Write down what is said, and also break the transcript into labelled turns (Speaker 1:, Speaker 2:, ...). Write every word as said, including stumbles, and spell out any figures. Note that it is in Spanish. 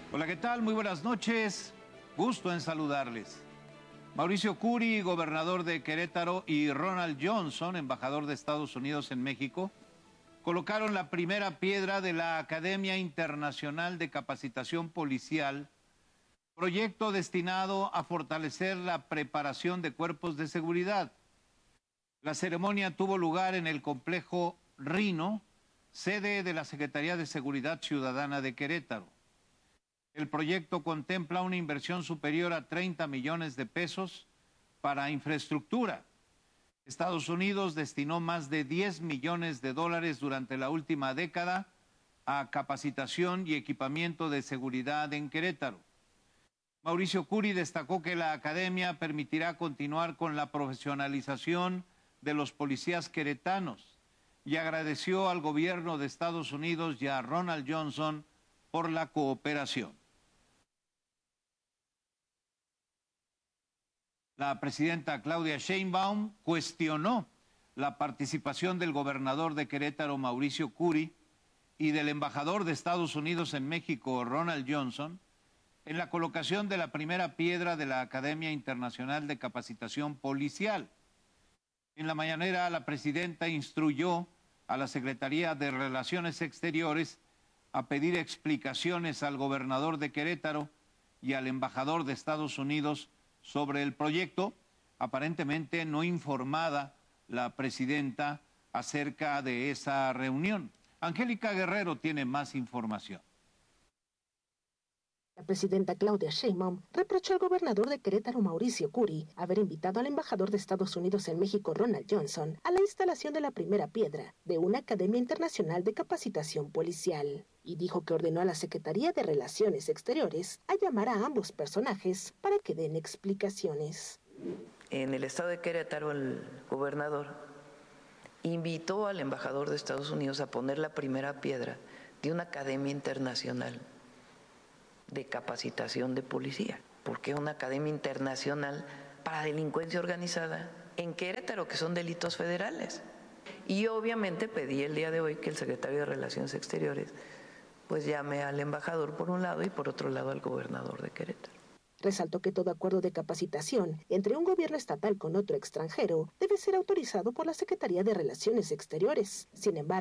Speaker 1: Hola, ¿qué tal? Muy buenas noches. Gusto en saludarles. Mauricio Curi, gobernador de Querétaro, y Ronald Johnson, embajador de Estados Unidos en México, colocaron la primera piedra de la Academia Internacional de Capacitación Policial, proyecto destinado a fortalecer la preparación de cuerpos de seguridad. La ceremonia tuvo lugar en el complejo Rino, sede de la Secretaría de Seguridad Ciudadana de Querétaro. El proyecto contempla una inversión superior a treinta millones de pesos para infraestructura. Estados Unidos destinó más de diez millones de dólares durante la última década a capacitación y equipamiento de seguridad en Querétaro. Mauricio Curi destacó que la academia permitirá continuar con la profesionalización de los policías queretanos y agradeció al gobierno de Estados Unidos y a Ronald Johnson por la cooperación. La presidenta Claudia Sheinbaum cuestionó la participación del gobernador de Querétaro, Mauricio Curi, y del embajador de Estados Unidos en México, Ronald Johnson, en la colocación de la primera piedra de la Academia Internacional de Capacitación Policial. En la mañanera, la presidenta instruyó a la Secretaría de Relaciones Exteriores a pedir explicaciones al gobernador de Querétaro y al embajador de Estados Unidos sobre el proyecto. Aparentemente no informada la presidenta acerca de esa reunión. Angélica Guerrero tiene más información.
Speaker 2: La presidenta Claudia Sheinbaum reprochó al gobernador de Querétaro, Mauricio Curi, haber invitado al embajador de Estados Unidos en México, Ronald Johnson, a la instalación de la primera piedra de una Academia Internacional de Capacitación Policial, y dijo que ordenó a la Secretaría de Relaciones Exteriores a llamar a ambos personajes para que den explicaciones.
Speaker 3: En el estado de Querétaro, el gobernador invitó al embajador de Estados Unidos a poner la primera piedra de una Academia Internacional de Capacitación de Policía, porque es una academia internacional para delincuencia organizada en Querétaro, que son delitos federales. Y obviamente pedí el día de hoy que el secretario de Relaciones Exteriores pues llame al embajador por un lado y por otro lado al gobernador de Querétaro.
Speaker 2: Resaltó que todo acuerdo de capacitación entre un gobierno estatal con otro extranjero debe ser autorizado por la Secretaría de Relaciones Exteriores. Sin embargo,